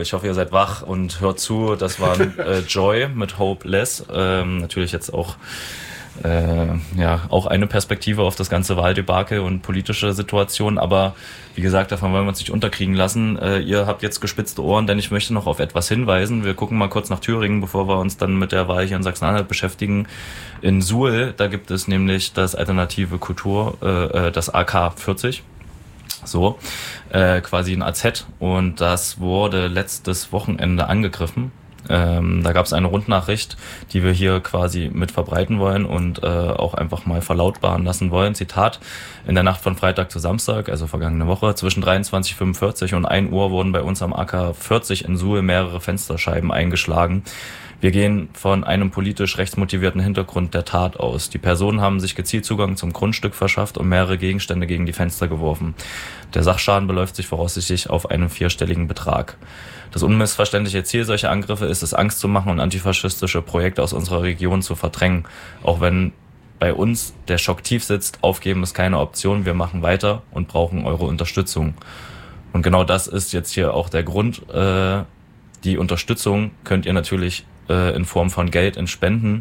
ich hoffe, ihr seid wach und hört zu. Das war Joy mit Hopeless. Natürlich jetzt auch auch eine Perspektive auf das ganze Wahldebakel und politische Situation, aber wie gesagt, davon wollen wir uns nicht unterkriegen lassen. Ihr habt jetzt gespitzte Ohren, denn ich möchte noch auf etwas hinweisen. Wir gucken mal kurz nach Thüringen, bevor wir uns dann mit der Wahl hier in Sachsen-Anhalt beschäftigen. In Suhl, da gibt es nämlich das Alternative Kultur, das AK 40. So, quasi ein AZ, und das wurde letztes Wochenende angegriffen. Da gab es eine Rundnachricht, die wir hier quasi mit verbreiten wollen und auch einfach mal verlautbaren lassen wollen. Zitat: In der Nacht von Freitag zu Samstag, also vergangene Woche, zwischen 23:45 und 1 Uhr wurden bei uns am AK 40 in Suhl mehrere Fensterscheiben eingeschlagen. Wir gehen von einem politisch rechtsmotivierten Hintergrund der Tat aus. Die Personen haben sich gezielt Zugang zum Grundstück verschafft und mehrere Gegenstände gegen die Fenster geworfen. Der Sachschaden beläuft sich voraussichtlich auf einen 4-stelligen Betrag. Das unmissverständliche Ziel solcher Angriffe ist es, Angst zu machen und antifaschistische Projekte aus unserer Region zu verdrängen. Auch wenn bei uns der Schock tief sitzt, aufgeben ist keine Option. Wir machen weiter und brauchen eure Unterstützung. Und genau das ist jetzt hier auch der Grund. Die Unterstützung könnt ihr natürlich in Form von Geld in Spenden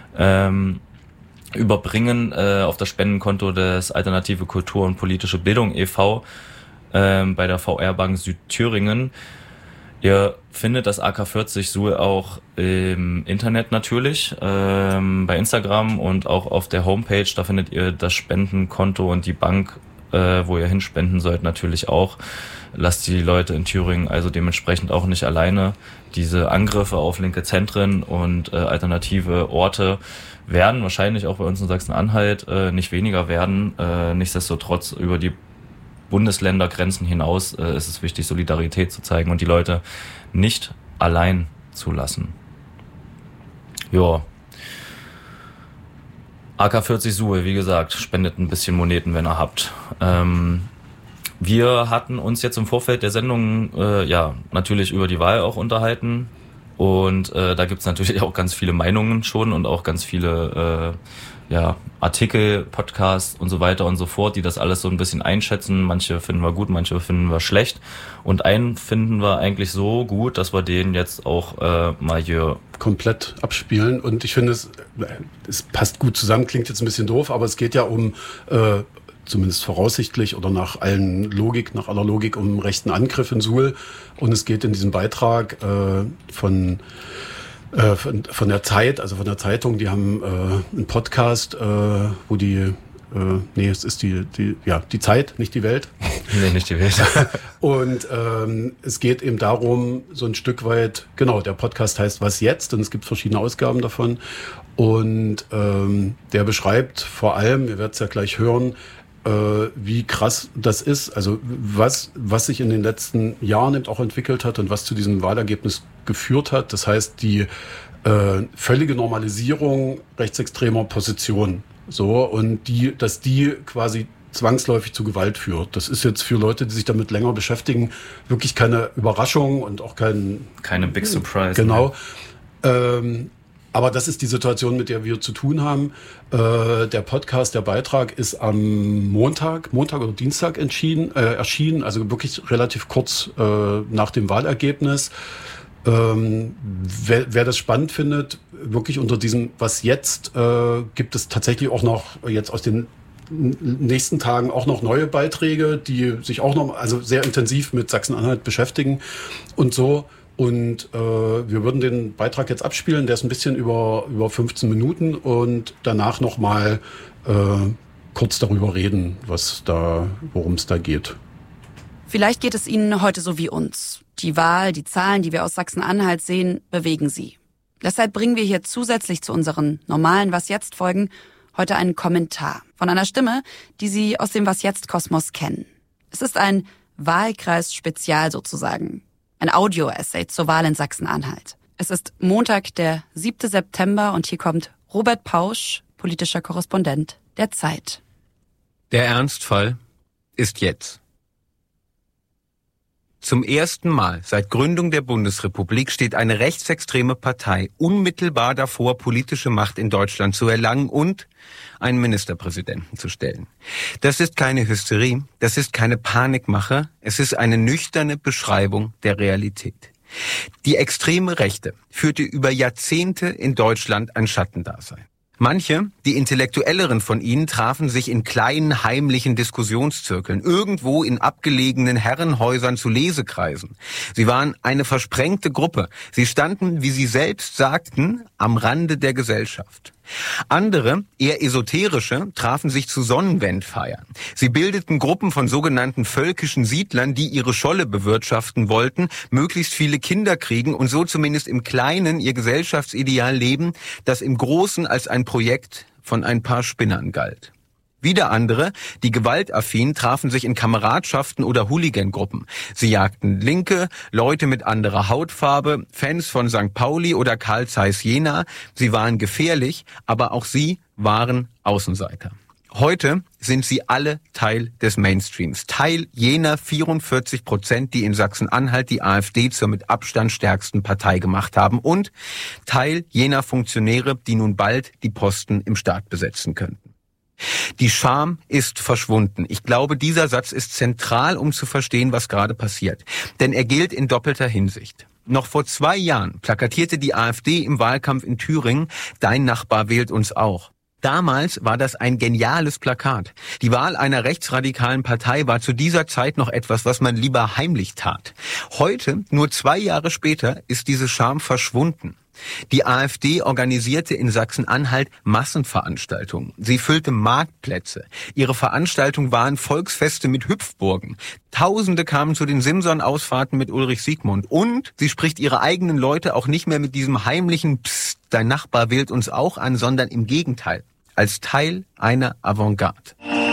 überbringen auf das Spendenkonto des Alternative Kultur und Politische Bildung e.V. Bei der VR Bank Südthüringen. Ihr findet das AK 40 Suhl auch im Internet natürlich, bei Instagram und auch auf der Homepage. Da findet ihr das Spendenkonto und die Bank, wo ihr hinspenden sollt, natürlich auch. Lasst die Leute in Thüringen also dementsprechend auch nicht alleine. Diese Angriffe auf linke Zentren und alternative Orte werden wahrscheinlich auch bei uns in Sachsen-Anhalt nicht weniger werden. Nichtsdestotrotz über die Bundesländergrenzen hinaus ist es wichtig, Solidarität zu zeigen und die Leute nicht allein zu lassen. Ja. AK 40 Suhl, wie gesagt, spendet ein bisschen Moneten, wenn ihr habt. Wir hatten uns jetzt im Vorfeld der Sendung natürlich über die Wahl auch unterhalten. Und da gibt's natürlich auch ganz viele Meinungen schon und auch ganz viele Artikel, Podcasts und so weiter und so fort, die das alles so ein bisschen einschätzen. Manche finden wir gut, manche finden wir schlecht. Und einen finden wir eigentlich so gut, dass wir den jetzt auch mal hier komplett abspielen. Und ich finde, es passt gut zusammen, klingt jetzt ein bisschen doof, aber es geht ja um zumindest voraussichtlich oder nach aller Logik um rechten Angriff in Suhl. Und es geht in diesem Beitrag von der Zeit, also von der Zeitung, die haben einen Podcast, wo es ist die Zeit, nicht die Welt. Nee, nicht die Welt. Und es geht eben darum, so ein Stück weit, genau, der Podcast heißt Was jetzt? Und es gibt verschiedene Ausgaben davon. Und der beschreibt vor allem, ihr werdet es ja gleich hören, wie krass das ist, also was sich in den letzten Jahren eben auch entwickelt hat und was zu diesem Wahlergebnis geführt hat. Das heißt, die völlige Normalisierung rechtsextremer Positionen. So, und dass die quasi zwangsläufig zu Gewalt führt. Das ist jetzt für Leute, die sich damit länger beschäftigen, wirklich keine Überraschung und auch keine Big Surprise. Genau. Aber das ist die Situation, mit der wir zu tun haben. Der Podcast, der Beitrag ist am Montag oder Dienstag erschienen, also wirklich relativ kurz nach dem Wahlergebnis. Wer das spannend findet, wirklich unter diesem Was jetzt, gibt es tatsächlich auch noch jetzt aus den nächsten Tagen auch noch neue Beiträge, die sich auch noch sehr intensiv mit Sachsen-Anhalt beschäftigen und so. Und wir würden den Beitrag jetzt abspielen, der ist ein bisschen über 15 Minuten und danach nochmal kurz darüber reden, worum es da geht. Vielleicht geht es Ihnen heute so wie uns. Die Wahl, die Zahlen, die wir aus Sachsen-Anhalt sehen, bewegen Sie. Deshalb bringen wir hier zusätzlich zu unseren normalen Was-Jetzt-Folgen heute einen Kommentar von einer Stimme, die Sie aus dem Was-Jetzt-Kosmos kennen. Es ist ein Wahlkreis-Spezial sozusagen. Ein Audio-Essay zur Wahl in Sachsen-Anhalt. Es ist Montag, der 7. September und hier kommt Robert Pausch, politischer Korrespondent der Zeit. Der Ernstfall ist jetzt. Zum ersten Mal seit Gründung der Bundesrepublik steht eine rechtsextreme Partei unmittelbar davor, politische Macht in Deutschland zu erlangen und einen Ministerpräsidenten zu stellen. Das ist keine Hysterie, das ist keine Panikmache, es ist eine nüchterne Beschreibung der Realität. Die extreme Rechte führte über Jahrzehnte in Deutschland ein Schattendasein. Manche, die Intellektuelleren von ihnen, trafen sich in kleinen, heimlichen Diskussionszirkeln, irgendwo in abgelegenen Herrenhäusern zu Lesekreisen. Sie waren eine versprengte Gruppe. Sie standen, wie sie selbst sagten, am Rande der Gesellschaft. Andere, eher esoterische, trafen sich zu Sonnenwendfeiern. Sie bildeten Gruppen von sogenannten völkischen Siedlern, die ihre Scholle bewirtschaften wollten, möglichst viele Kinder kriegen und so zumindest im Kleinen ihr Gesellschaftsideal leben, das im Großen als ein Projekt von ein paar Spinnern galt. Wieder andere, die gewaltaffin, trafen sich in Kameradschaften oder Hooligan-Gruppen. Sie jagten Linke, Leute mit anderer Hautfarbe, Fans von St. Pauli oder Carl Zeiss Jena. Sie waren gefährlich, aber auch sie waren Außenseiter. Heute sind sie alle Teil des Mainstreams, Teil jener 44%, die in Sachsen-Anhalt die AfD zur mit Abstand stärksten Partei gemacht haben und Teil jener Funktionäre, die nun bald die Posten im Staat besetzen könnten. Die Scham ist verschwunden. Ich glaube, dieser Satz ist zentral, um zu verstehen, was gerade passiert. Denn er gilt in doppelter Hinsicht. Noch vor 2 Jahren plakatierte die AfD im Wahlkampf in Thüringen, dein Nachbar wählt uns auch. Damals war das ein geniales Plakat. Die Wahl einer rechtsradikalen Partei war zu dieser Zeit noch etwas, was man lieber heimlich tat. Heute, nur 2 Jahre später, ist diese Scham verschwunden. Die AfD organisierte in Sachsen-Anhalt Massenveranstaltungen. Sie füllte Marktplätze. Ihre Veranstaltungen waren Volksfeste mit Hüpfburgen. Tausende kamen zu den Simson-Ausfahrten mit Ulrich Siegmund. Und sie spricht ihre eigenen Leute auch nicht mehr mit diesem heimlichen Psst, dein Nachbar wählt uns auch an, sondern im Gegenteil, als Teil einer Avantgarde.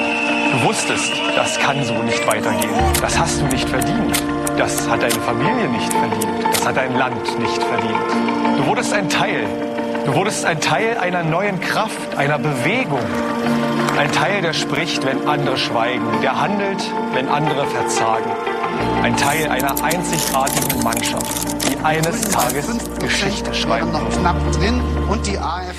Du wusstest, das kann so nicht weitergehen. Das hast du nicht verdient. Das hat deine Familie nicht verdient. Das hat dein Land nicht verdient. Du wurdest ein Teil. Du wurdest ein Teil einer neuen Kraft, einer Bewegung. Ein Teil, der spricht, wenn andere schweigen. Der handelt, wenn andere verzagen. Ein Teil einer einzigartigen Mannschaft, die eines Tages Geschichte schreiben noch knapp drin und die AfD.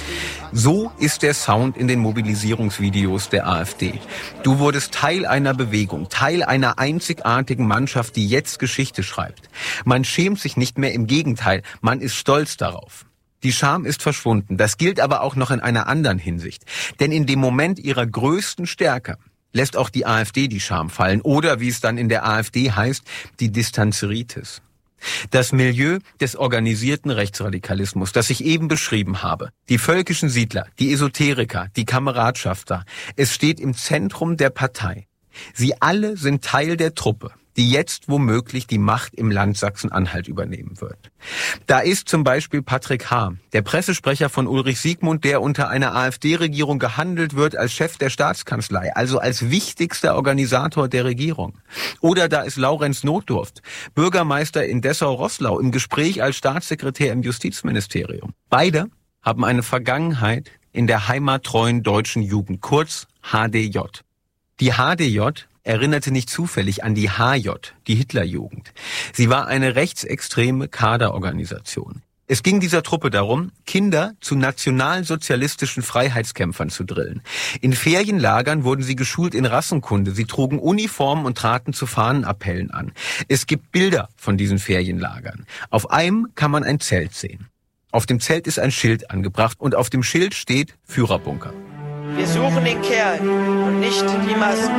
So ist der Sound in den Mobilisierungsvideos der AfD. Du wurdest Teil einer Bewegung, Teil einer einzigartigen Mannschaft, die jetzt Geschichte schreibt. Man schämt sich nicht mehr, im Gegenteil, man ist stolz darauf. Die Scham ist verschwunden. Das gilt aber auch noch in einer anderen Hinsicht. Denn in dem Moment ihrer größten Stärke lässt auch die AfD die Scham fallen oder, wie es dann in der AfD heißt, die Distanzeritis. Das Milieu des organisierten Rechtsradikalismus, das ich eben beschrieben habe, die völkischen Siedler, die Esoteriker, die Kameradschafter, es steht im Zentrum der Partei. Sie alle sind Teil der Truppe, die jetzt womöglich die Macht im Land Sachsen-Anhalt übernehmen wird. Da ist zum Beispiel Patrick H., der Pressesprecher von Ulrich Siegmund, der unter einer AfD-Regierung gehandelt wird als Chef der Staatskanzlei, also als wichtigster Organisator der Regierung. Oder da ist Laurenz Notdurft, Bürgermeister in Dessau-Roßlau, im Gespräch als Staatssekretär im Justizministerium. Beide haben eine Vergangenheit in der heimattreuen deutschen Jugend, kurz HDJ. Die HDJ erinnerte nicht zufällig an die HJ, die Hitlerjugend. Sie war eine rechtsextreme Kaderorganisation. Es ging dieser Truppe darum, Kinder zu nationalsozialistischen Freiheitskämpfern zu drillen. In Ferienlagern wurden sie geschult in Rassenkunde. Sie trugen Uniformen und traten zu Fahnenappellen an. Es gibt Bilder von diesen Ferienlagern. Auf einem kann man ein Zelt sehen. Auf dem Zelt ist ein Schild angebracht und auf dem Schild steht Führerbunker. Wir suchen den Kerl und nicht die Massen.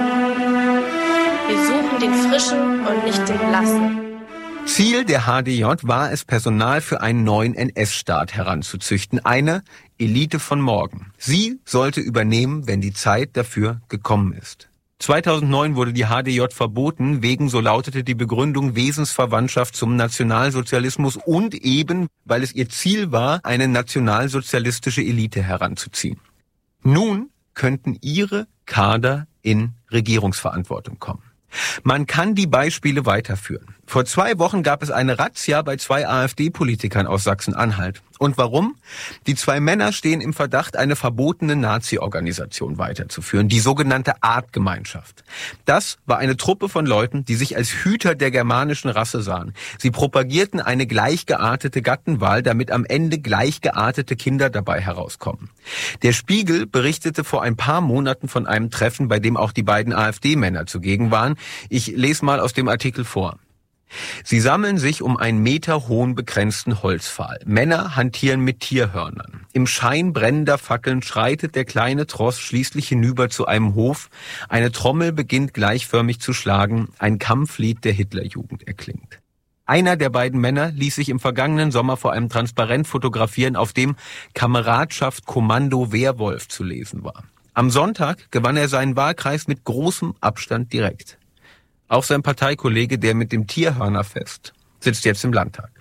Wir suchen den Frischen und nicht den Blassen. Ziel der HDJ war es, Personal für einen neuen NS-Staat heranzuzüchten, eine Elite von morgen. Sie sollte übernehmen, wenn die Zeit dafür gekommen ist. 2009 wurde die HDJ verboten, wegen, so lautete die Begründung, Wesensverwandtschaft zum Nationalsozialismus und eben, weil es ihr Ziel war, eine nationalsozialistische Elite heranzuziehen. Nun könnten ihre Kader in Regierungsverantwortung kommen. Man kann die Beispiele weiterführen. Vor 2 Wochen gab es eine Razzia bei 2 AfD-Politikern aus Sachsen-Anhalt. Und warum? Die 2 Männer stehen im Verdacht, eine verbotene Nazi-Organisation weiterzuführen, die sogenannte Artgemeinschaft. Das war eine Truppe von Leuten, die sich als Hüter der germanischen Rasse sahen. Sie propagierten eine gleichgeartete Gattenwahl, damit am Ende gleichgeartete Kinder dabei herauskommen. Der Spiegel berichtete vor ein paar Monaten von einem Treffen, bei dem auch die beiden AfD-Männer zugegen waren. Ich lese mal aus dem Artikel vor. Sie sammeln sich um einen meterhohen begrenzten Holzpfahl. Männer hantieren mit Tierhörnern. Im Schein brennender Fackeln schreitet der kleine Tross schließlich hinüber zu einem Hof. Eine Trommel beginnt gleichförmig zu schlagen. Ein Kampflied der Hitlerjugend erklingt. Einer der beiden Männer ließ sich im vergangenen Sommer vor einem Transparent fotografieren, auf dem Kameradschaft Kommando Wehrwolf zu lesen war. Am Sonntag gewann er seinen Wahlkreis mit großem Abstand direkt. Auch sein Parteikollege, der mit dem Tierhörnerfest, sitzt jetzt im Landtag.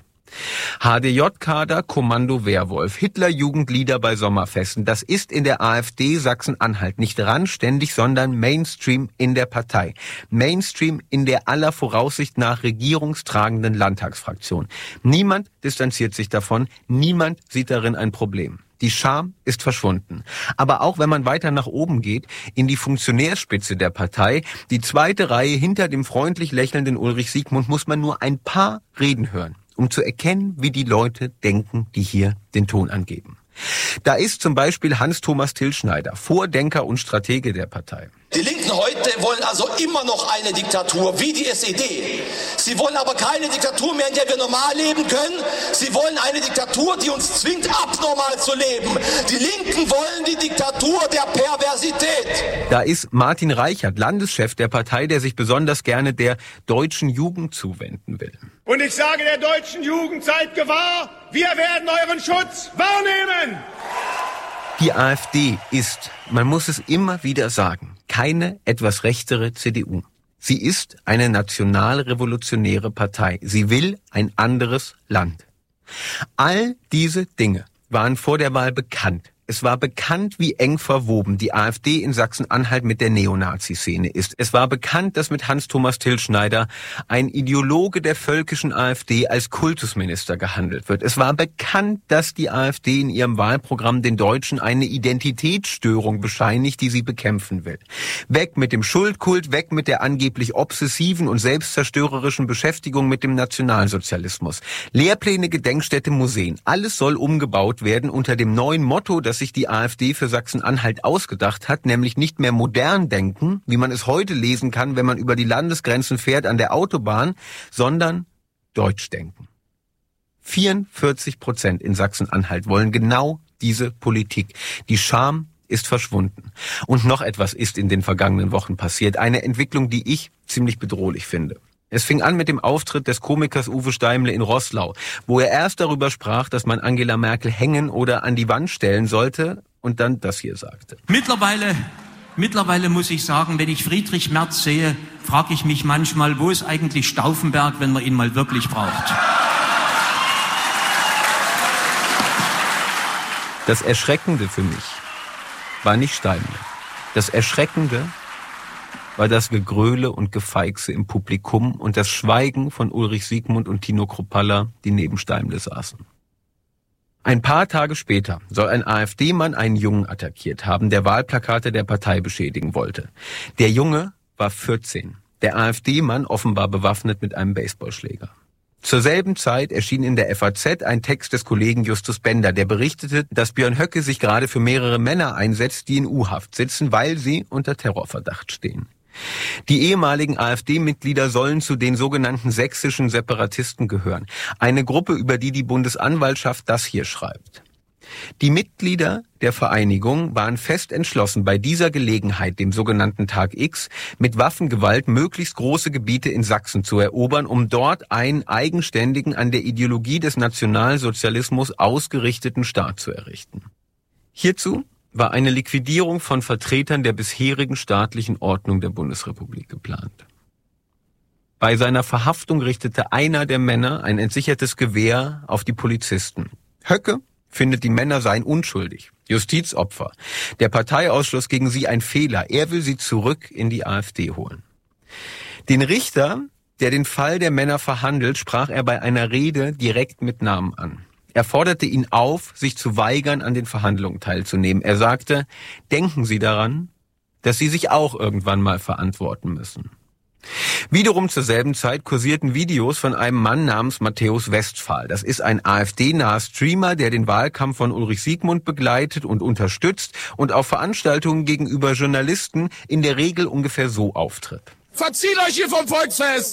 HDJ-Kader, Kommando Wehrwolf, Hitlerjugendlieder bei Sommerfesten. Das ist in der AfD Sachsen-Anhalt nicht randständig, sondern Mainstream in der Partei. Mainstream in der aller Voraussicht nach regierungstragenden Landtagsfraktion. Niemand distanziert sich davon, niemand sieht darin ein Problem. Die Scham ist verschwunden. Aber auch wenn man weiter nach oben geht, in die Funktionärspitze der Partei, die zweite Reihe hinter dem freundlich lächelnden Ulrich Siegmund, muss man nur ein paar Reden hören, um zu erkennen, wie die Leute denken, die hier den Ton angeben. Da ist zum Beispiel Hans-Thomas Tilschneider, Vordenker und Stratege der Partei. Die Linken heute wollen also immer noch eine Diktatur, wie die SED. Sie wollen aber keine Diktatur mehr, in der wir normal leben können. Sie wollen eine Diktatur, die uns zwingt, abnormal zu leben. Die Linken wollen die Diktatur der Perversität. Da ist Martin Reichert, Landeschef der Partei, der sich besonders gerne der deutschen Jugend zuwenden will. Und ich sage der deutschen Jugend, seid gewahr, wir werden euren Schutz wahrnehmen. Die AfD ist, man muss es immer wieder sagen, keine etwas rechtere CDU. Sie ist eine nationalrevolutionäre Partei. Sie will ein anderes Land. All diese Dinge waren vor der Wahl bekannt. Es war bekannt, wie eng verwoben die AfD in Sachsen-Anhalt mit der Neonazi-Szene ist. Es war bekannt, dass mit Hans-Thomas Tilschneider ein Ideologe der völkischen AfD als Kultusminister gehandelt wird. Es war bekannt, dass die AfD in ihrem Wahlprogramm den Deutschen eine Identitätsstörung bescheinigt, die sie bekämpfen will. Weg mit dem Schuldkult, weg mit der angeblich obsessiven und selbstzerstörerischen Beschäftigung mit dem Nationalsozialismus. Lehrpläne, Gedenkstätte, Museen. Alles soll umgebaut werden unter dem neuen Motto, das sich die AfD für Sachsen-Anhalt ausgedacht hat, nämlich nicht mehr modern denken, wie man es heute lesen kann, wenn man über die Landesgrenzen fährt an der Autobahn, sondern deutsch denken. 44% in Sachsen-Anhalt wollen genau diese Politik. Die Scham ist verschwunden. Und noch etwas ist in den vergangenen Wochen passiert. Eine Entwicklung, die ich ziemlich bedrohlich finde. Es fing an mit dem Auftritt des Komikers Uwe Steimle in Roßlau, wo er erst darüber sprach, dass man Angela Merkel hängen oder an die Wand stellen sollte und dann das hier sagte. Mittlerweile muss ich sagen, wenn ich Friedrich Merz sehe, frage ich mich manchmal, wo ist eigentlich Stauffenberg, wenn man ihn mal wirklich braucht? Das Erschreckende für mich war nicht Steimle. Das Erschreckende war das Gegröle und Gefeixe im Publikum und das Schweigen von Ulrich Siegmund und Tino Kruppalla, die neben Steimle saßen. Ein paar Tage später soll ein AfD-Mann einen Jungen attackiert haben, der Wahlplakate der Partei beschädigen wollte. Der Junge war 14, der AfD-Mann offenbar bewaffnet mit einem Baseballschläger. Zur selben Zeit erschien in der FAZ ein Text des Kollegen Justus Bender, der berichtete, dass Björn Höcke sich gerade für mehrere Männer einsetzt, die in U-Haft sitzen, weil sie unter Terrorverdacht stehen. Die ehemaligen AfD-Mitglieder sollen zu den sogenannten sächsischen Separatisten gehören. Eine Gruppe, über die die Bundesanwaltschaft das hier schreibt. Die Mitglieder der Vereinigung waren fest entschlossen, bei dieser Gelegenheit, dem sogenannten Tag X, mit Waffengewalt möglichst große Gebiete in Sachsen zu erobern, um dort einen eigenständigen, an der Ideologie des Nationalsozialismus ausgerichteten Staat zu errichten. Hierzu war eine Liquidierung von Vertretern der bisherigen staatlichen Ordnung der Bundesrepublik geplant. Bei seiner Verhaftung richtete einer der Männer ein entsichertes Gewehr auf die Polizisten. Höcke findet, die Männer seien unschuldig, Justizopfer. Der Parteiausschluss gegen sie ein Fehler. Er will sie zurück in die AfD holen. Den Richter, der den Fall der Männer verhandelt, sprach er bei einer Rede direkt mit Namen an. Er forderte ihn auf, sich zu weigern, an den Verhandlungen teilzunehmen. Er sagte, denken Sie daran, dass Sie sich auch irgendwann mal verantworten müssen. Wiederum zur selben Zeit kursierten Videos von einem Mann namens Matthäus Westphal. Das ist ein AfD-naher Streamer, der den Wahlkampf von Ulrich Siegmund begleitet und unterstützt und auf Veranstaltungen gegenüber Journalisten in der Regel ungefähr so auftritt. Verzieht euch hier vom Volksfest!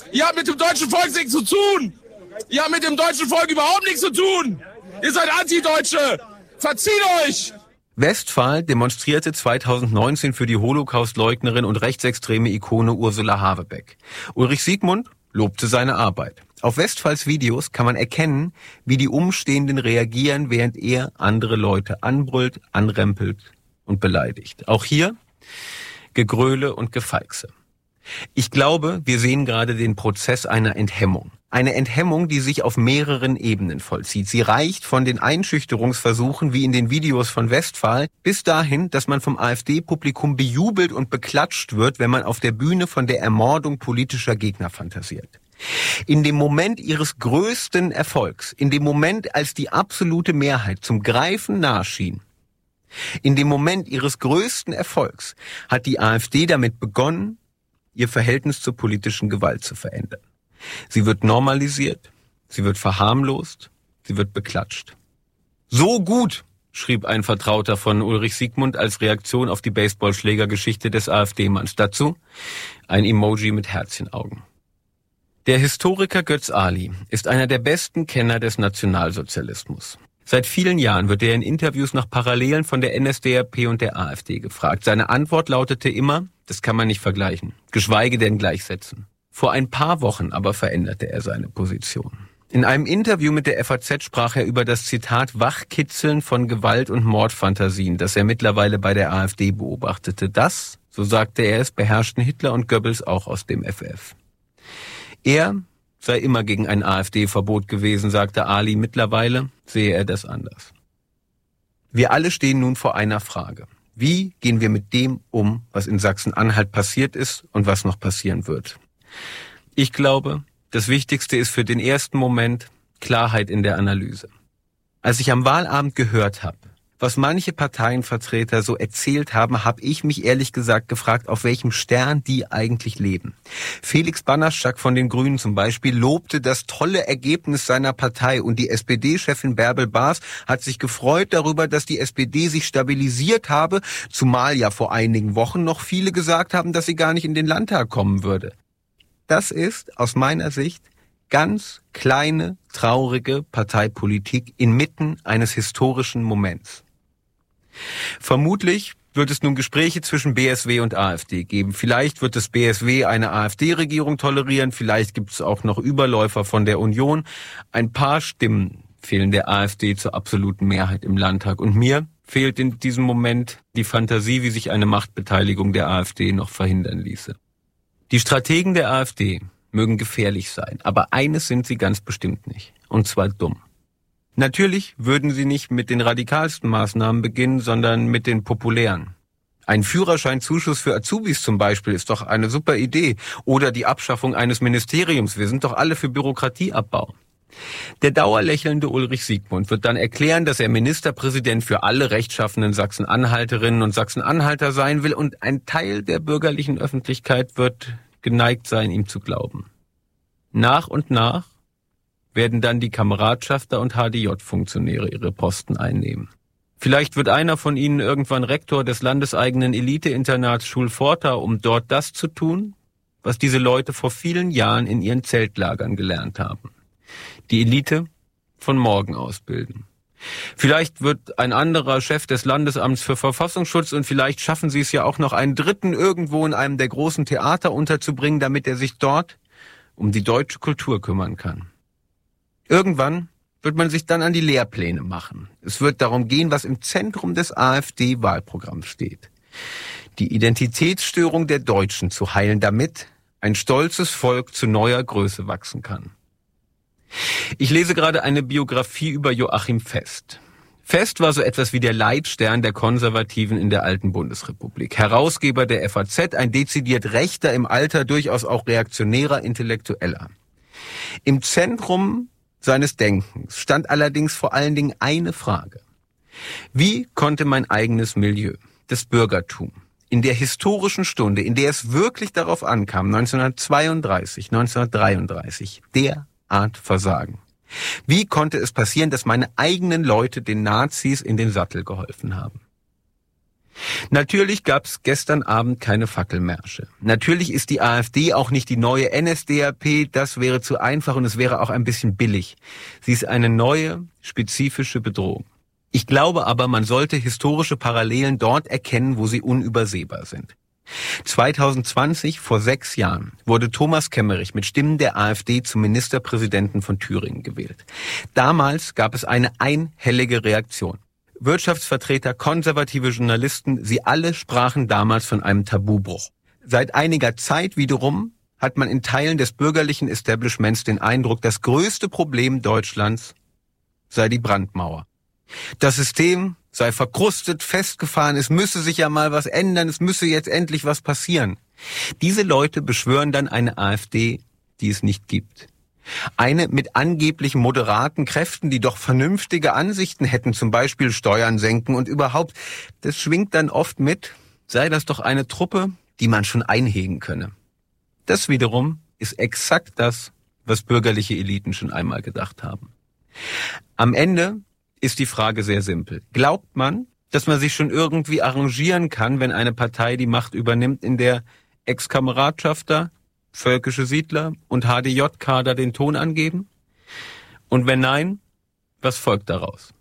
Ihr habt mit dem deutschen Volk nichts zu tun. Ihr habt mit dem deutschen Volk überhaupt nichts zu tun. Ihr seid Antideutsche. Verzieht euch! Westphal demonstrierte 2019 für die Holocaust-Leugnerin und rechtsextreme Ikone Ursula Havebeck. Ulrich Siegmund lobte seine Arbeit. Auf Westphals Videos kann man erkennen, wie die Umstehenden reagieren, während er andere Leute anbrüllt, anrempelt und beleidigt. Auch hier Gegröle und Gefeixe. Ich glaube, wir sehen gerade den Prozess einer Enthemmung. Eine Enthemmung, die sich auf mehreren Ebenen vollzieht. Sie reicht von den Einschüchterungsversuchen wie in den Videos von Westphal bis dahin, dass man vom AfD-Publikum bejubelt und beklatscht wird, wenn man auf der Bühne von der Ermordung politischer Gegner fantasiert. In dem Moment ihres größten Erfolgs, in dem Moment, als die absolute Mehrheit zum Greifen nahe schien, in dem Moment ihres größten Erfolgs hat die AfD damit begonnen, ihr Verhältnis zur politischen Gewalt zu verändern. Sie wird normalisiert, sie wird verharmlost, sie wird beklatscht. So gut, schrieb ein Vertrauter von Ulrich Siegmund als Reaktion auf die Baseballschlägergeschichte des AfD-Manns. Dazu ein Emoji mit Herzchenaugen. Der Historiker Götz Ali ist einer der besten Kenner des Nationalsozialismus. Seit vielen Jahren wird er in Interviews nach Parallelen von der NSDAP und der AfD gefragt. Seine Antwort lautete immer, das kann man nicht vergleichen, geschweige denn gleichsetzen. Vor ein paar Wochen aber veränderte er seine Position. In einem Interview mit der FAZ sprach er über das Zitat Wachkitzeln von Gewalt- und Mordfantasien, das er mittlerweile bei der AfD beobachtete. Das, so sagte er es, beherrschten Hitler und Goebbels auch aus dem FF. Er sei immer gegen ein AfD-Verbot gewesen, sagte Ali. Mittlerweile sehe er das anders. Wir alle stehen nun vor einer Frage. Wie gehen wir mit dem um, was in Sachsen-Anhalt passiert ist und was noch passieren wird? Ich glaube, das Wichtigste ist für den ersten Moment Klarheit in der Analyse. Als ich am Wahlabend gehört habe, was manche Parteienvertreter so erzählt haben, habe ich mich ehrlich gesagt gefragt, auf welchem Stern die eigentlich leben. Felix Banaschak von den Grünen zum Beispiel lobte das tolle Ergebnis seiner Partei und die SPD-Chefin Bärbel Baas hat sich gefreut darüber, dass die SPD sich stabilisiert habe, zumal ja vor einigen Wochen noch viele gesagt haben, dass sie gar nicht in den Landtag kommen würde. Das ist aus meiner Sicht ganz kleine, traurige Parteipolitik inmitten eines historischen Moments. Vermutlich wird es nun Gespräche zwischen BSW und AfD geben. Vielleicht wird das BSW eine AfD-Regierung tolerieren, vielleicht gibt es auch noch Überläufer von der Union. Ein paar Stimmen fehlen der AfD zur absoluten Mehrheit im Landtag. Und mir fehlt in diesem Moment die Fantasie, wie sich eine Machtbeteiligung der AfD noch verhindern ließe. Die Strategen der AfD mögen gefährlich sein, aber eines sind sie ganz bestimmt nicht, und zwar dumm. Natürlich würden sie nicht mit den radikalsten Maßnahmen beginnen, sondern mit den populären. Ein Führerscheinzuschuss für Azubis zum Beispiel ist doch eine super Idee. Oder die Abschaffung eines Ministeriums. Wir sind doch alle für Bürokratieabbau. Der dauerlächelnde Ulrich Siegmund wird dann erklären, dass er Ministerpräsident für alle rechtschaffenen Sachsen-Anhalterinnen und Sachsen-Anhalter sein will und ein Teil der bürgerlichen Öffentlichkeit wird geneigt sein, ihm zu glauben. Nach und nach werden dann die Kameradschafter und HDJ-Funktionäre ihre Posten einnehmen. Vielleicht wird einer von ihnen irgendwann Rektor des landeseigenen Elite-Internats Schulforta, um dort das zu tun, was diese Leute vor vielen Jahren in ihren Zeltlagern gelernt haben. Die Elite von morgen ausbilden. Vielleicht wird ein anderer Chef des Landesamts für Verfassungsschutz und vielleicht schaffen sie es ja auch noch einen dritten irgendwo in einem der großen Theater unterzubringen, damit er sich dort um die deutsche Kultur kümmern kann. Irgendwann wird man sich dann an die Lehrpläne machen. Es wird darum gehen, was im Zentrum des AfD-Wahlprogramms steht. Die Identitätsstörung der Deutschen zu heilen, damit ein stolzes Volk zu neuer Größe wachsen kann. Ich lese gerade eine Biografie über Joachim Fest. Fest war so etwas wie der Leitstern der Konservativen in der alten Bundesrepublik. Herausgeber der FAZ, ein dezidiert rechter, im Alter durchaus auch reaktionärer Intellektueller. Im Zentrum seines Denkens stand allerdings vor allen Dingen eine Frage. Wie konnte mein eigenes Milieu, das Bürgertum, in der historischen Stunde, in der es wirklich darauf ankam, 1932, 1933, derart versagen? Wie konnte es passieren, dass meine eigenen Leute den Nazis in den Sattel geholfen haben? Natürlich gab's gestern Abend keine Fackelmärsche. Natürlich ist die AfD auch nicht die neue NSDAP, das wäre zu einfach und es wäre auch ein bisschen billig. Sie ist eine neue, spezifische Bedrohung. Ich glaube aber, man sollte historische Parallelen dort erkennen, wo sie unübersehbar sind. 2020, vor 6 Jahren, wurde Thomas Kemmerich mit Stimmen der AfD zum Ministerpräsidenten von Thüringen gewählt. Damals gab es eine einhellige Reaktion. Wirtschaftsvertreter, konservative Journalisten, sie alle sprachen damals von einem Tabubruch. Seit einiger Zeit wiederum hat man in Teilen des bürgerlichen Establishments den Eindruck, das größte Problem Deutschlands sei die Brandmauer. Das System sei verkrustet, festgefahren, es müsse sich ja mal was ändern, es müsse jetzt endlich was passieren. Diese Leute beschwören dann eine AfD, die es nicht gibt. Eine mit angeblich moderaten Kräften, die doch vernünftige Ansichten hätten, zum Beispiel Steuern senken und überhaupt, das schwingt dann oft mit, sei das doch eine Truppe, die man schon einhegen könne. Das wiederum ist exakt das, was bürgerliche Eliten schon einmal gedacht haben. Am Ende ist die Frage sehr simpel. Glaubt man, dass man sich schon irgendwie arrangieren kann, wenn eine Partei die Macht übernimmt, in der Ex-Kameradschafter, völkische Siedler und HDJ-Kader den Ton angeben? Und wenn nein, was folgt daraus?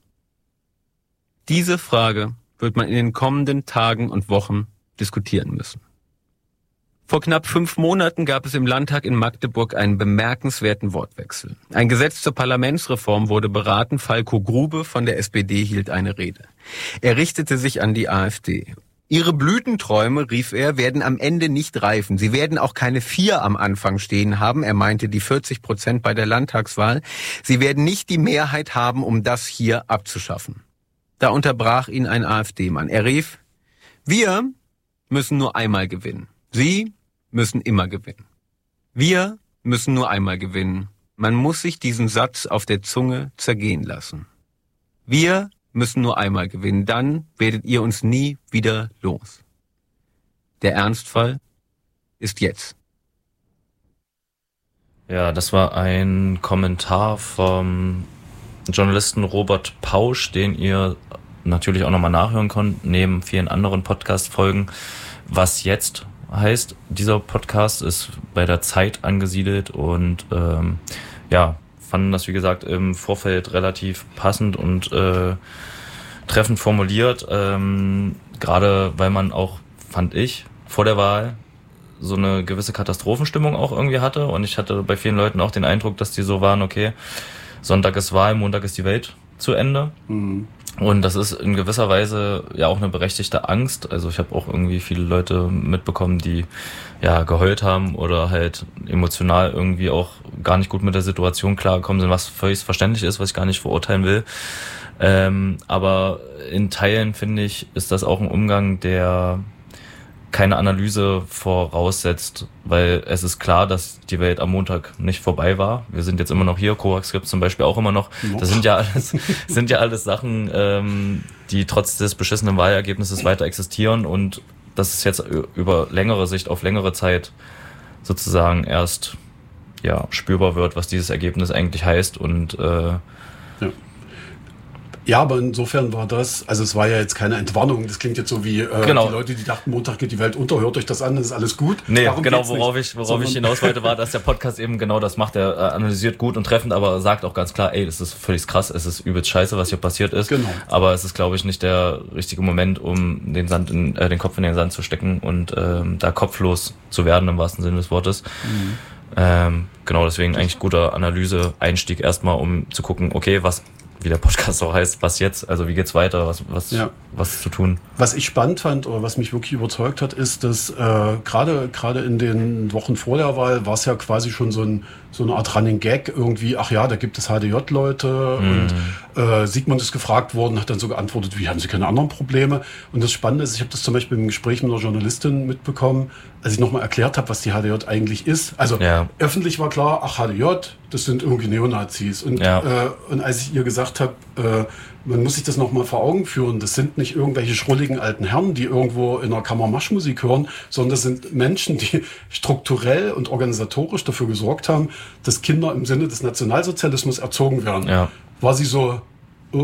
Diese Frage wird man in den kommenden Tagen und Wochen diskutieren müssen. Vor knapp 5 Monaten gab es im Landtag in Magdeburg einen bemerkenswerten Wortwechsel. Ein Gesetz zur Parlamentsreform wurde beraten. Falko Grube von der SPD hielt eine Rede. Er richtete sich an die AfD. Ihre Blütenträume, rief er, werden am Ende nicht reifen. Sie werden auch keine 4 am Anfang stehen haben. Er meinte die 40% bei der Landtagswahl. Sie werden nicht die Mehrheit haben, um das hier abzuschaffen. Da unterbrach ihn ein AfD-Mann. Er rief, wir müssen nur einmal gewinnen. Sie müssen immer gewinnen. Wir müssen nur einmal gewinnen. Man muss sich diesen Satz auf der Zunge zergehen lassen. Wir müssen nur einmal gewinnen, dann werdet ihr uns nie wieder los. Der Ernstfall ist jetzt. Ja, das war ein Kommentar vom Journalisten Robert Pausch, den ihr natürlich auch nochmal nachhören könnt, neben vielen anderen Podcast-Folgen. Was jetzt heißt, dieser Podcast ist bei der Zeit angesiedelt und fanden das, wie gesagt, im Vorfeld relativ passend und treffend formuliert. Gerade weil man auch, fand ich, vor der Wahl so eine gewisse Katastrophenstimmung auch irgendwie hatte. Und ich hatte bei vielen Leuten auch den Eindruck, dass die so waren, okay, Sonntag ist Wahl, Montag ist die Welt zu Ende. Mhm. Und das ist in gewisser Weise ja auch eine berechtigte Angst. Also ich habe auch irgendwie viele Leute mitbekommen, die ja geheult haben oder halt emotional irgendwie auch gar nicht gut mit der Situation klargekommen sind, was völlig verständlich ist, was ich gar nicht verurteilen will. Aber in Teilen, finde ich, ist das auch ein Umgang, der keine Analyse voraussetzt, weil es ist klar, dass die Welt am Montag nicht vorbei war. Wir sind jetzt immer noch hier, Coax gibt es zum Beispiel auch immer noch. Das sind ja alles Sachen, die trotz des beschissenen Wahlergebnisses weiter existieren und dass es jetzt über längere Sicht, auf längere Zeit sozusagen erst spürbar wird, was dieses Ergebnis eigentlich heißt und Ja, aber insofern war das, also es war ja jetzt keine Entwarnung, das klingt jetzt so wie die Leute, die dachten, Montag geht die Welt unter, hört euch das an, das ist alles gut. Nee, darum genau, worauf ich hinaus wollte, war, dass der Podcast eben genau das macht, er analysiert gut und treffend, aber sagt auch ganz klar, das ist völlig krass, es ist übelst scheiße, was hier passiert ist, genau. Aber es ist, glaube ich, nicht der richtige Moment, um den Kopf in den Sand zu stecken und da kopflos zu werden, im wahrsten Sinne des Wortes. Mhm. Genau, deswegen eigentlich guter Analyse-Einstieg erstmal, um zu gucken, okay, wie der Podcast auch heißt, was jetzt, also wie geht's weiter, was zu tun. Was ich spannend fand oder was mich wirklich überzeugt hat, ist, dass gerade in den Wochen vor der Wahl war es ja quasi schon so eine Art Running Gag irgendwie, ach ja, da gibt es HDJ-Leute und Sigmund ist gefragt worden, hat dann so geantwortet, wie, haben Sie keine anderen Probleme? Und das Spannende ist, ich habe das zum Beispiel im Gespräch mit einer Journalistin mitbekommen, als ich nochmal erklärt habe, was die HDJ eigentlich ist. Also öffentlich war klar, ach HDJ, das sind irgendwie Neonazis. Und als ich ihr gesagt habe, man muss sich das nochmal vor Augen führen, das sind nicht irgendwelche schrulligen alten Herren, die irgendwo in einer Kammer Marschmusik hören, sondern das sind Menschen, die strukturell und organisatorisch dafür gesorgt haben, dass Kinder im Sinne des Nationalsozialismus erzogen werden. Ja. War sie so,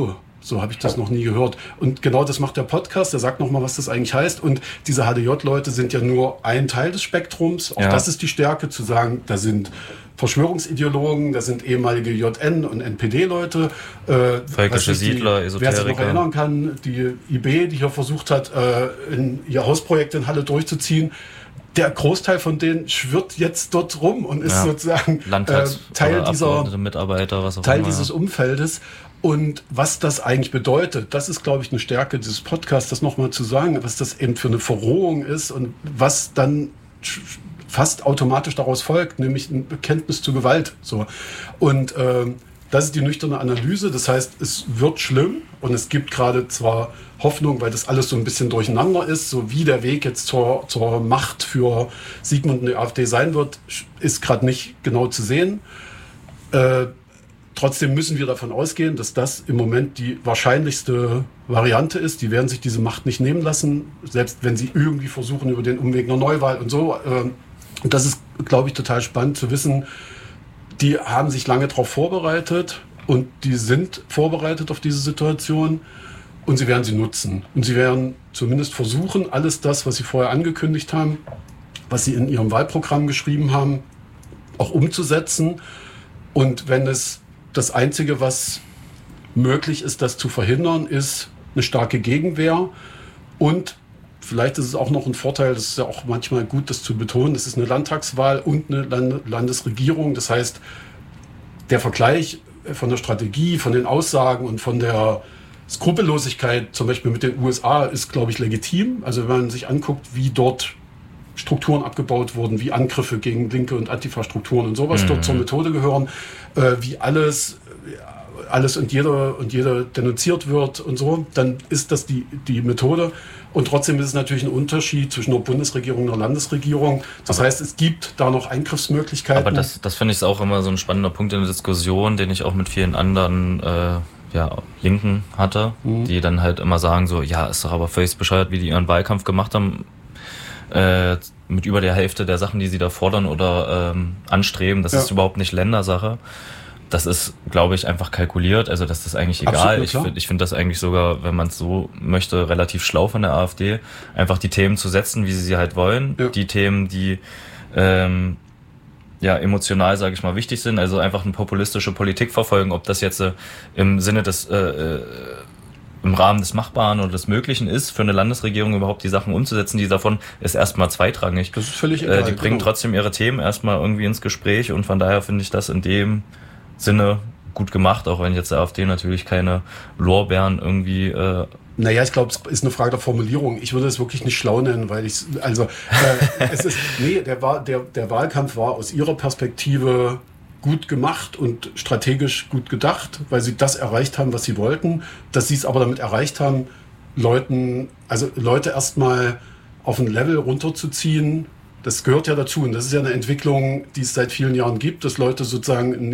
So habe ich das noch nie gehört. Und genau das macht der Podcast. Der sagt nochmal, was das eigentlich heißt. Und diese HDJ-Leute sind ja nur ein Teil des Spektrums. Auch das ist die Stärke, zu sagen, da sind Verschwörungsideologen, da sind ehemalige JN- und NPD-Leute. Völkische Siedler, Esoteriker. Wer sich noch erinnern kann, die IB, die hier versucht hat, ihr Hausprojekt in Halle durchzuziehen. Der Großteil von denen schwirrt jetzt dort rum und ist sozusagen Teil dieser Mitarbeiter, was auch Teil immer. dieses Umfeldes. Und was das eigentlich bedeutet, das ist, glaube ich, eine Stärke dieses Podcasts, das nochmal zu sagen, was das eben für eine Verrohung ist und was dann fast automatisch daraus folgt, nämlich ein Bekenntnis zu Gewalt. So. Und das ist die nüchterne Analyse. Das heißt, es wird schlimm und es gibt gerade zwar Hoffnung, weil das alles so ein bisschen durcheinander ist, so wie der Weg jetzt zur Macht für Sigmund und die AfD sein wird, ist gerade nicht genau zu sehen. Trotzdem müssen wir davon ausgehen, dass das im Moment die wahrscheinlichste Variante ist. Die werden sich diese Macht nicht nehmen lassen, selbst wenn sie irgendwie versuchen über den Umweg einer Neuwahl und so. Und das ist, glaube ich, total spannend zu wissen. Die haben sich lange darauf vorbereitet und die sind vorbereitet auf diese Situation und sie werden sie nutzen. Und sie werden zumindest versuchen, alles das, was sie vorher angekündigt haben, was sie in ihrem Wahlprogramm geschrieben haben, auch umzusetzen. Und wenn es das Einzige, was möglich ist, das zu verhindern, ist eine starke Gegenwehr. Und vielleicht ist es auch noch ein Vorteil, das ist ja auch manchmal gut, das zu betonen, das ist eine Landtagswahl und eine Landesregierung. Das heißt, der Vergleich von der Strategie, von den Aussagen und von der Skrupellosigkeit, zum Beispiel mit den USA, ist, glaube ich, legitim. Also wenn man sich anguckt, wie dort Strukturen abgebaut wurden, wie Angriffe gegen linke und Antifa-Strukturen und sowas dort zur Methode gehören, wie alles und jeder denunziert wird und so, dann ist das die Methode. Und trotzdem ist es natürlich ein Unterschied zwischen einer Bundesregierung und einer Landesregierung. Das heißt, es gibt da noch Eingriffsmöglichkeiten. Aber das finde ich auch immer so ein spannender Punkt in der Diskussion, den ich auch mit vielen anderen Linken hatte, die dann halt immer sagen so, ja, ist doch aber völlig bescheuert, wie die ihren Wahlkampf gemacht haben, mit über der Hälfte der Sachen, die sie da fordern oder anstreben. Das ist überhaupt nicht Ländersache. Das ist, glaube ich, einfach kalkuliert. Also das ist eigentlich egal. Absolut, ich finde das eigentlich sogar, wenn man es so möchte, relativ schlau von der AfD, einfach die Themen zu setzen, wie sie halt wollen. Ja. Die Themen, die emotional, sage ich mal, wichtig sind. Also einfach eine populistische Politik verfolgen. Ob das jetzt im Sinne des im Rahmen des Machbaren oder des Möglichen ist, für eine Landesregierung überhaupt die Sachen umzusetzen, die davon ist erstmal zweitrangig. Das ist völlig egal. Die bringen trotzdem ihre Themen erstmal irgendwie ins Gespräch und von daher finde ich das in dem Sinne gut gemacht, auch wenn jetzt der AfD natürlich keine Lorbeeren irgendwie... Naja, ich glaube, es ist eine Frage der Formulierung. Ich würde es wirklich nicht schlau nennen, weil der Wahlkampf war aus ihrer Perspektive gut gemacht und strategisch gut gedacht, weil sie das erreicht haben, was sie wollten. Dass sie es aber damit erreicht haben, Leute erstmal auf ein Level runterzuziehen, das gehört ja dazu. Und das ist ja eine Entwicklung, die es seit vielen Jahren gibt, dass Leute sozusagen ein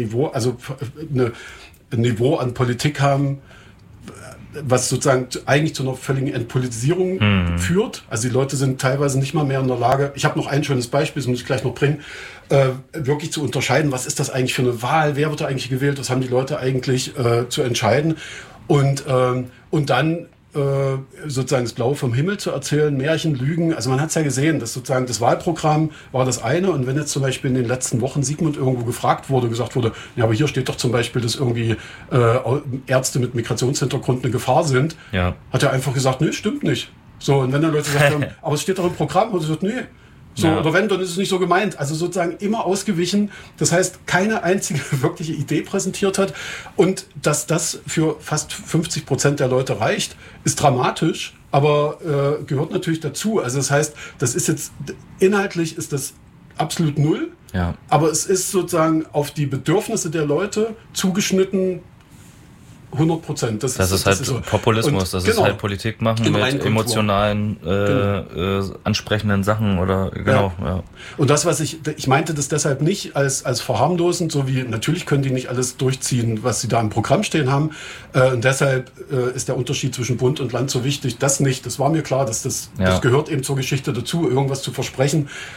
Niveau an Politik haben, was sozusagen eigentlich zu einer völligen Entpolitisierung führt. Also die Leute sind teilweise nicht mal mehr in der Lage, ich habe noch ein schönes Beispiel, das muss ich gleich noch bringen, wirklich zu unterscheiden, was ist das eigentlich für eine Wahl, wer wird da eigentlich gewählt, was haben die Leute eigentlich zu entscheiden und dann sozusagen das Blaue vom Himmel zu erzählen, Märchen, Lügen. Also man hat es ja gesehen, dass sozusagen das Wahlprogramm war das eine und wenn jetzt zum Beispiel in den letzten Wochen Sigmund irgendwo gefragt wurde, gesagt wurde, ja, aber hier steht doch zum Beispiel, dass irgendwie Ärzte mit Migrationshintergrund eine Gefahr sind, hat er einfach gesagt, nee, stimmt nicht. So, und wenn dann Leute gesagt haben, aber es steht doch im Programm, und er sagt, nee. So, oder wenn, dann ist es nicht so gemeint. Also sozusagen immer ausgewichen. Das heißt, keine einzige wirkliche Idee präsentiert hat. Und dass das für fast 50% der Leute reicht, ist dramatisch, aber gehört natürlich dazu. Also das heißt, das ist jetzt, inhaltlich ist das absolut null. Ja. Aber es ist sozusagen auf die Bedürfnisse der Leute zugeschnitten 100%. Das ist halt so. Populismus, das ist halt Politik machen mit emotionalen, ansprechenden Sachen oder Ja. Und das, was ich meinte das deshalb nicht als verharmlosend, so wie natürlich können die nicht alles durchziehen, was sie da im Programm stehen haben. Und deshalb ist der Unterschied zwischen Bund und Land so wichtig. Das nicht, das war mir klar, dass das gehört eben zur Geschichte dazu, irgendwas zu versprechen.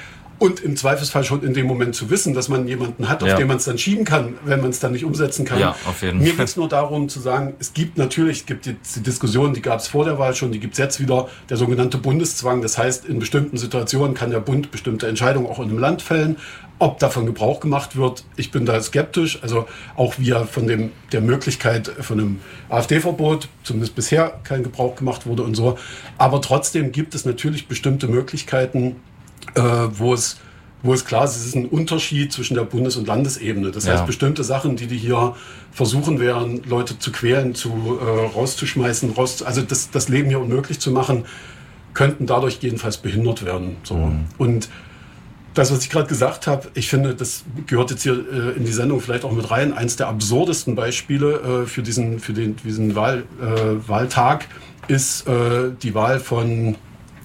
Und im Zweifelsfall schon in dem Moment zu wissen, dass man jemanden hat, auf den man es dann schieben kann, wenn man es dann nicht umsetzen kann. Ja, auf jeden Fall. Mir geht es nur darum zu sagen, es gibt jetzt die Diskussion, die gab es vor der Wahl schon, die gibt es jetzt wieder, der sogenannte Bundeszwang. Das heißt, in bestimmten Situationen kann der Bund bestimmte Entscheidungen auch in einem Land fällen. Ob davon Gebrauch gemacht wird, ich bin da skeptisch. Also auch wie ja von der Möglichkeit von einem AfD-Verbot, zumindest bisher kein Gebrauch gemacht wurde und so. Aber trotzdem gibt es natürlich bestimmte Möglichkeiten, wo es klar ist, es ist ein Unterschied zwischen der Bundes- und Landesebene. Das heißt, bestimmte Sachen, die hier versuchen werden, Leute zu quälen, rauszuschmeißen, also das Leben hier unmöglich zu machen, könnten dadurch jedenfalls behindert werden. So. Und das, was ich gerade gesagt habe, ich finde, das gehört jetzt hier in die Sendung vielleicht auch mit rein. Eins der absurdesten Beispiele für diesen Wahltag ist die Wahl von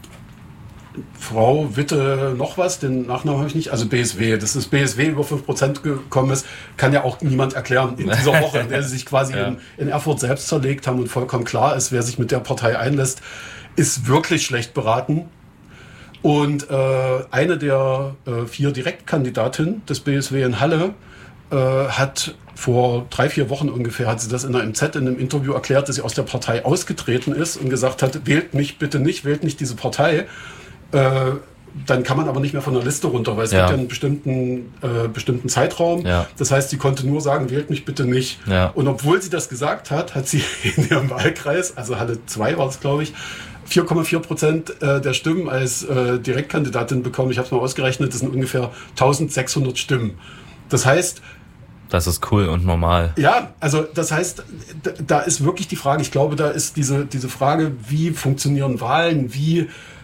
Frau Witte noch was, den Nachnamen habe ich nicht, also BSW. Dass das BSW über 5% gekommen ist, kann ja auch niemand erklären in dieser Woche, in der sie sich quasi in Erfurt selbst zerlegt haben und vollkommen klar ist, wer sich mit der Partei einlässt, ist wirklich schlecht beraten. Und eine der 4 Direktkandidatinnen des BSW in Halle hat vor 3-4 Wochen ungefähr, hat sie das in der MZ in einem Interview erklärt, dass sie aus der Partei ausgetreten ist und gesagt hat, wählt mich bitte nicht, wählt nicht diese Partei. Dann kann man aber nicht mehr von der Liste runter, weil es gibt ja einen bestimmten Zeitraum. Ja. Das heißt, sie konnte nur sagen, wählt mich bitte nicht. Ja. Und obwohl sie das gesagt hat, hat sie in ihrem Wahlkreis, also Halle 2 war es, glaube ich, 4,4% der Stimmen als Direktkandidatin bekommen. Ich habe es mal ausgerechnet, das sind ungefähr 1600 Stimmen. Das heißt... Das ist cool und normal. Ja, also das heißt, da ist wirklich die Frage, ich glaube, da ist diese Frage, wie funktionieren Wahlen, wie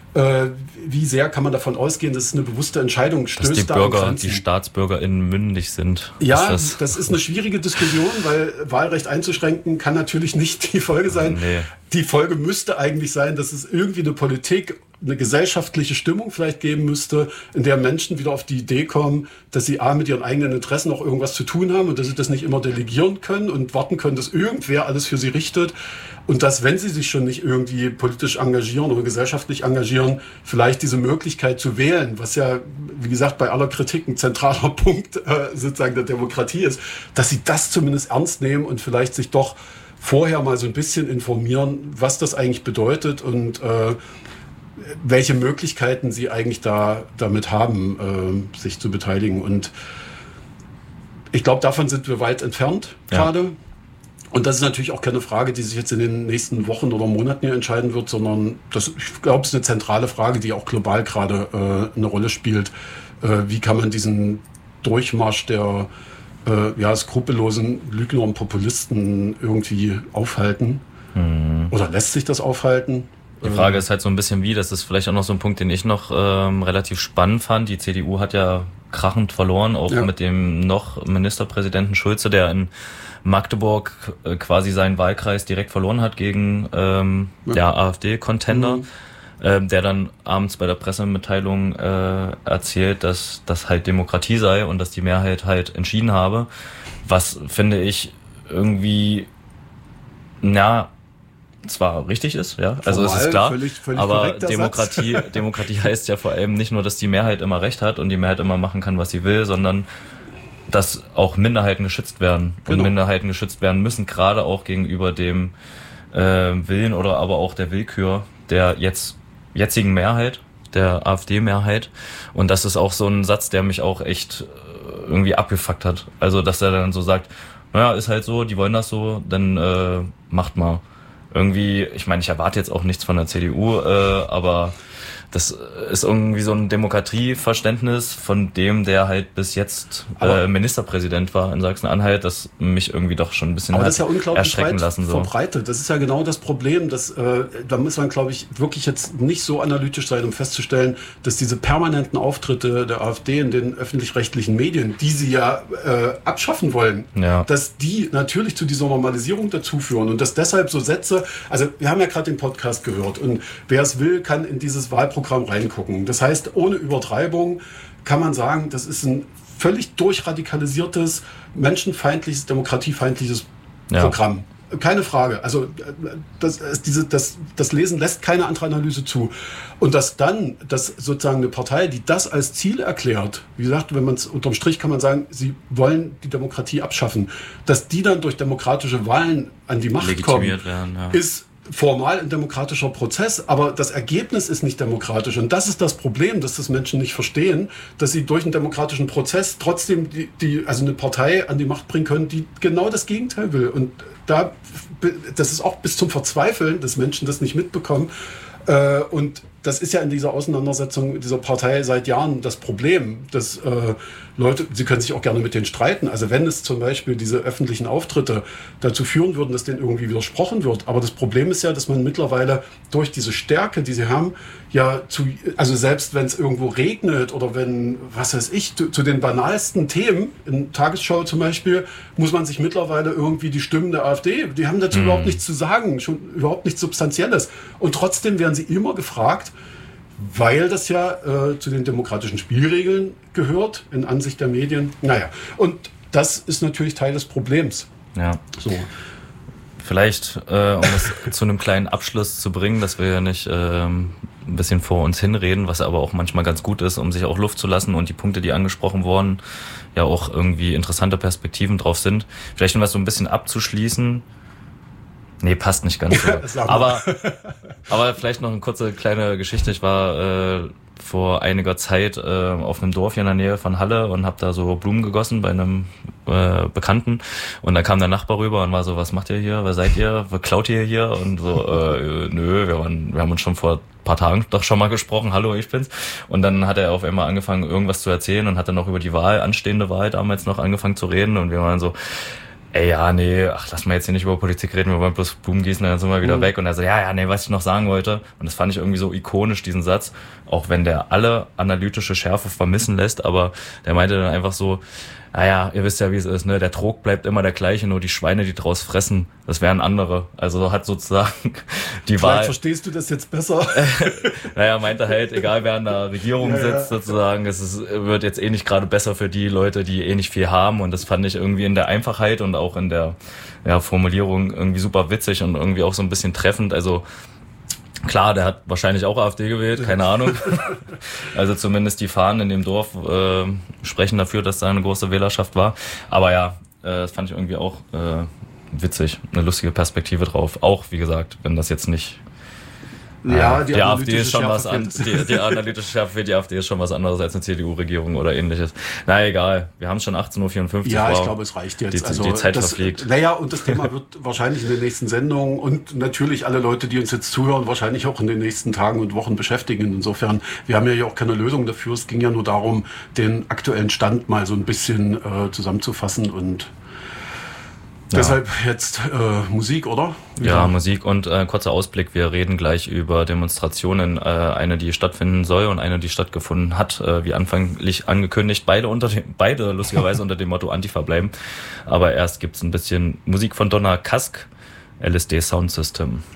sehr kann man davon ausgehen, dass es eine bewusste Entscheidung stößt. Dass die StaatsbürgerInnen mündig sind. Ja, das ist eine schwierige Diskussion, weil Wahlrecht einzuschränken kann natürlich nicht die Folge sein. Nee. Die Folge müsste eigentlich sein, dass es irgendwie eine Politik, eine gesellschaftliche Stimmung vielleicht geben müsste, in der Menschen wieder auf die Idee kommen, dass sie mit ihren eigenen Interessen auch irgendwas zu tun haben und dass sie das nicht immer delegieren können und warten können, dass irgendwer alles für sie richtet. Und dass, wenn sie sich schon nicht irgendwie politisch engagieren oder gesellschaftlich engagieren, vielleicht diese Möglichkeit zu wählen, was ja, wie gesagt, bei aller Kritik ein zentraler Punkt sozusagen der Demokratie ist, dass sie das zumindest ernst nehmen und vielleicht sich doch vorher mal so ein bisschen informieren, was das eigentlich bedeutet und welche Möglichkeiten sie eigentlich damit haben, sich zu beteiligen. Und ich glaube, davon sind wir weit entfernt gerade. Und das ist natürlich auch keine Frage, die sich jetzt in den nächsten Wochen oder Monaten hier entscheiden wird, sondern ich glaube, es ist eine zentrale Frage, die auch global gerade eine Rolle spielt. Wie kann man diesen Durchmarsch der skrupellosen Lügner und Populisten irgendwie aufhalten? Oder lässt sich das aufhalten? Die Frage ist halt so ein bisschen wie, das ist vielleicht auch noch so ein Punkt, den ich noch relativ spannend fand. Die CDU hat ja krachend verloren, auch mit dem noch Ministerpräsidenten Schulze, der in Magdeburg quasi seinen Wahlkreis direkt verloren hat gegen der AfD-Contender, der dann abends bei der Pressemitteilung erzählt, dass das halt Demokratie sei und dass die Mehrheit halt entschieden habe, was finde ich irgendwie, zwar richtig ist, ja, also es ist klar, völlig aber Demokratie heißt ja vor allem nicht nur, dass die Mehrheit immer Recht hat und die Mehrheit immer machen kann, was sie will, sondern dass auch Minderheiten geschützt werden und Minderheiten geschützt werden müssen, gerade auch gegenüber dem Willen oder aber auch der Willkür der jetzigen Mehrheit, der AfD-Mehrheit. Und das ist auch so ein Satz, der mich auch echt irgendwie abgefuckt hat. Also, dass er dann so sagt, naja, ist halt so, die wollen das so, dann macht mal. Irgendwie, ich meine, ich erwarte jetzt auch nichts von der CDU, aber das ist irgendwie so ein Demokratieverständnis von dem, der halt bis jetzt Ministerpräsident war in Sachsen-Anhalt, das mich irgendwie doch schon ein bisschen das ist ja unglaublich erschrecken lassen. So. Verbreitet. Das ist ja genau das Problem, dass da muss man, glaube ich, wirklich jetzt nicht so analytisch sein, um festzustellen, dass diese permanenten Auftritte der AfD in den öffentlich-rechtlichen Medien, die sie ja abschaffen wollen, dass die natürlich zu dieser Normalisierung dazu führen und dass deshalb so Sätze, also wir haben ja gerade den Podcast gehört und wer es will, kann in dieses Wahlprogramm reingucken. Das heißt, ohne Übertreibung kann man sagen, das ist ein völlig durchradikalisiertes, menschenfeindliches, demokratiefeindliches Programm. keine Frage. Also das Lesen lässt keine andere Analyse zu. Und dass sozusagen eine Partei, die das als Ziel erklärt, wie gesagt, wenn man es unterm Strich kann man sagen, sie wollen die Demokratie abschaffen, dass die dann durch demokratische Wahlen an die Macht kommen, ist formal ein demokratischer Prozess, aber das Ergebnis ist nicht demokratisch. Und das ist das Problem, dass das Menschen nicht verstehen, dass sie durch einen demokratischen Prozess trotzdem also eine Partei an die Macht bringen können, die genau das Gegenteil will. Und das ist auch bis zum Verzweifeln, dass Menschen das nicht mitbekommen. Und das ist ja in dieser Auseinandersetzung dieser Partei seit Jahren das Problem, dass Leute, sie können sich auch gerne mit denen streiten. Also wenn es zum Beispiel diese öffentlichen Auftritte dazu führen würden, dass denen irgendwie widersprochen wird. Aber das Problem ist ja, dass man mittlerweile durch diese Stärke, die sie haben, ja also selbst wenn es irgendwo regnet oder wenn, was weiß ich, zu den banalsten Themen, in Tagesschau zum Beispiel, muss man sich mittlerweile irgendwie die Stimmen der AfD, die haben dazu überhaupt nichts zu sagen, schon überhaupt nichts Substanzielles. Und trotzdem werden sie immer gefragt, weil das ja zu den demokratischen Spielregeln gehört, in Ansicht der Medien. Naja, und das ist natürlich Teil des Problems. Ja. So. Vielleicht, um es zu einem kleinen Abschluss zu bringen, dass wir ja nicht ein bisschen vor uns hinreden, was aber auch manchmal ganz gut ist, um sich auch Luft zu lassen und die Punkte, die angesprochen wurden, ja auch irgendwie interessante Perspektiven drauf sind. Vielleicht um das so ein bisschen abzuschließen. Nee, passt nicht ganz so. Aber vielleicht noch eine kurze kleine Geschichte. Ich war vor einiger Zeit auf einem Dorf hier in der Nähe von Halle und habe da so Blumen gegossen bei einem Bekannten. Und da kam der Nachbar rüber und war so, was macht ihr hier? Wer seid ihr? Was klaut ihr hier? Und so, nö, wir haben uns schon vor ein paar Tagen doch schon mal gesprochen. Hallo, ich bin's. Und dann hat er auf einmal angefangen, irgendwas zu erzählen und hat dann noch über die anstehende Wahl damals noch angefangen zu reden. Und wir waren so, lass mal jetzt hier nicht über Politik reden, wir wollen bloß Blumen gießen, dann sind wir wieder weg. Und er so, was ich noch sagen wollte. Und das fand ich irgendwie so ikonisch, diesen Satz, auch wenn der alle analytische Schärfe vermissen lässt, aber der meinte dann einfach so, ihr wisst ja, wie es ist, ne? Der Trog bleibt immer der gleiche, nur die Schweine, die draus fressen, das wären andere. Also hat sozusagen die Wahl... Vielleicht verstehst du das jetzt besser. Meinte halt, egal wer in der Regierung sitzt, sozusagen, wird jetzt nicht gerade besser für die Leute, die nicht viel haben. Und das fand ich irgendwie in der Einfachheit und auch in der Formulierung irgendwie super witzig und irgendwie auch so ein bisschen treffend. Also klar, der hat wahrscheinlich auch AfD gewählt, keine Ahnung. Also zumindest die Fahnen in dem Dorf sprechen dafür, dass da eine große Wählerschaft war. Aber das fand ich irgendwie auch witzig, eine lustige Perspektive drauf. Auch, wie gesagt, wenn das jetzt nicht... die AfD ist schon was anderes. Die analytische Schärfe für die AfD ist schon was anderes als eine CDU-Regierung oder ähnliches. Na egal, wir haben schon 18.54 Uhr. Ja, ich glaube, es reicht jetzt. Die Zeit verfliegt. Und das Thema wird wahrscheinlich in den nächsten Sendungen und natürlich alle Leute, die uns jetzt zuhören, wahrscheinlich auch in den nächsten Tagen und Wochen beschäftigen. Insofern, wir haben ja auch keine Lösung dafür. Es ging ja nur darum, den aktuellen Stand mal so ein bisschen zusammenzufassen und deshalb jetzt Musik, oder? Ja, Musik und kurzer Ausblick. Wir reden gleich über Demonstrationen, eine, die stattfinden soll und eine, die stattgefunden hat, wie anfänglich angekündigt. Beide lustigerweise unter dem Motto Antifa bleiben. Aber erst gibt's ein bisschen Musik von Donna Kask, LSD Sound System.